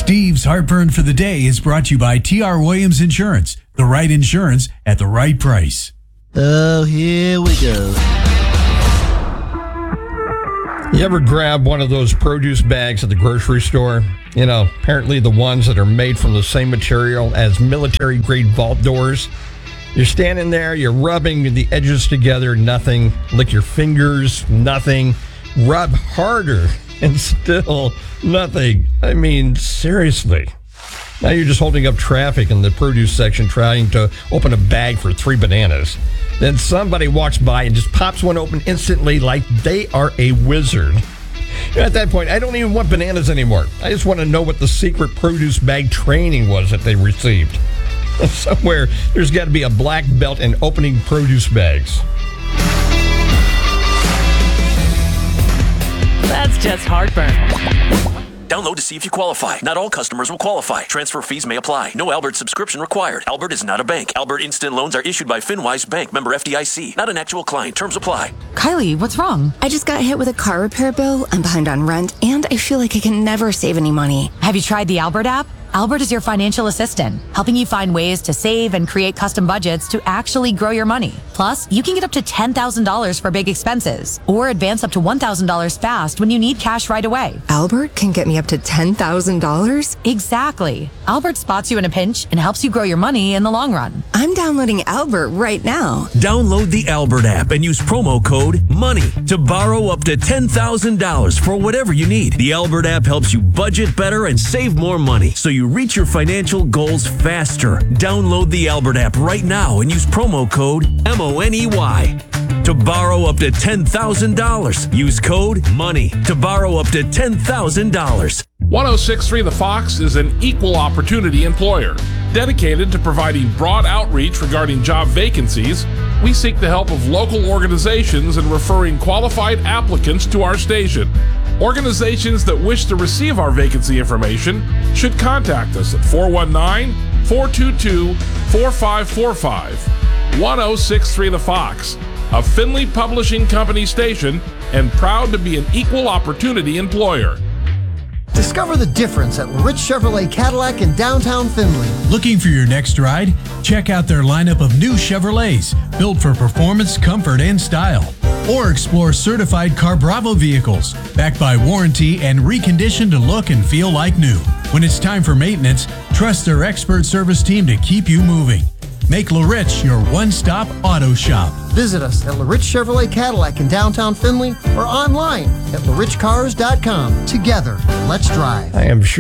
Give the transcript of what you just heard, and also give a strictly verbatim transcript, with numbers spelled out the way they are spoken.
Steve's Heartburn for the Day is brought to you by T R. Williams Insurance. The right insurance at the right price. Oh, here we go. You ever grab one of those produce bags at the grocery store? You know, apparently the ones that are made from the same material as military-grade vault doors. You're standing there, you're rubbing the edges together, nothing. Lick your fingers, nothing. Rub harder, and still nothing. I mean, seriously. Now you're just holding up traffic in the produce section trying to open a bag for three bananas. Then somebody walks by and just pops one open instantly like they are a wizard. At that point, I don't even want bananas anymore. I just want to know what the secret produce bag training was that they received. Somewhere, there's got to be a black belt in opening produce bags. That's just heartburn. Download to see if you qualify. Not all customers will qualify. Transfer fees may apply. No Albert subscription required. Albert is not a bank. Albert Instant Loans are issued by FinWise Bank, member F D I C. Not an actual client. Terms apply. Kylie, what's wrong? I just got hit with a car repair bill. I'm behind on rent, and I feel like I can never save any money. Have you tried the Albert app? Albert is your financial assistant, helping you find ways to save and create custom budgets to actually grow your money. Plus, you can get up to ten thousand dollars for big expenses, or advance up to one thousand dollars fast when you need cash right away. Albert can get me up to ten thousand dollars? Exactly. Albert spots you in a pinch and helps you grow your money in the long run. I'm downloading Albert right now. Download the Albert app and use promo code MONEY to borrow up to ten thousand dollars for whatever you need. The Albert app helps you budget better and save more money, so you reach your financial goals faster. Download the Albert app right now and use promo code M O N E Y to borrow up to ten thousand dollars. Use code MONEY to borrow up to ten thousand dollars. one oh six point three The Fox is an equal opportunity employer. Dedicated to providing broad outreach regarding job vacancies, we seek the help of local organizations in referring qualified applicants to our station. Organizations that wish to receive our vacancy information should contact us at four one nine, four two two, four five four five. one oh six point three The Fox, a Findlay Publishing Company station, and proud to be an equal opportunity employer. Discover the difference at Rich Chevrolet Cadillac in downtown Findlay. Looking for your next ride? Check out their lineup of new Chevrolets, built for performance, comfort, and style. Or explore certified Carbravo vehicles, backed by warranty and reconditioned to look and feel like new. When it's time for maintenance, trust their expert service team to keep you moving. Make LaRich your one-stop auto shop. Visit us at LaRich Chevrolet Cadillac in downtown Findlay or online at la rich cars dot com. Together, let's drive. I am sure